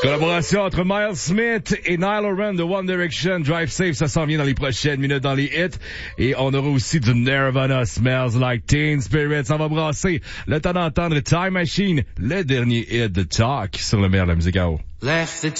Collaboration entre Miles Smith et Niall Horan de One Direction. Drive Safe, ça s'en vient dans les prochaines minutes dans les hits. Et on aura aussi du Nirvana, Smells Like Teen Spirit. Ça va brasser. Le temps d'entendre Time Machine, le dernier hit de Talk sur le meilleur de la musique à eau. Left the